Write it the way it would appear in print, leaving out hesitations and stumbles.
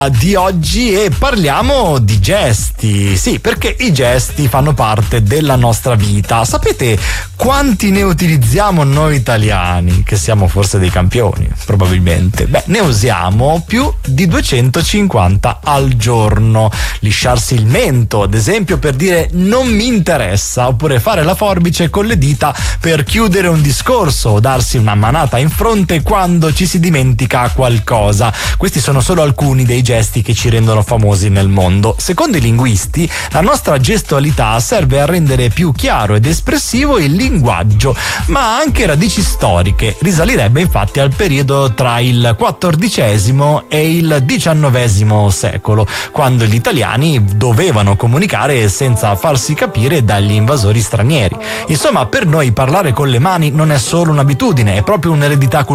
Di oggi e parliamo di gesti. Sì, perché i gesti fanno parte della nostra vita. Sapete quanti ne utilizziamo noi italiani, che siamo forse dei campioni, probabilmente? Beh, ne usiamo più di 250 al giorno. Lisciarsi il mento, ad esempio, per dire non mi interessa, oppure fare la forbice con le dita per chiudere un discorso o darsi una manata in fronte quando ci si dimentica qualcosa. Questi sono solo alcuni dei gesti che ci rendono famosi nel mondo. Secondo i linguisti, la nostra gestualità serve a rendere più chiaro ed espressivo il linguaggio, ma ha anche radici storiche. Risalirebbe infatti al periodo tra il XIV e il XIX secolo, quando gli italiani dovevano comunicare senza farsi capire dagli invasori stranieri. Insomma, per noi parlare con le mani non è solo un'abitudine, è proprio un'eredità culturale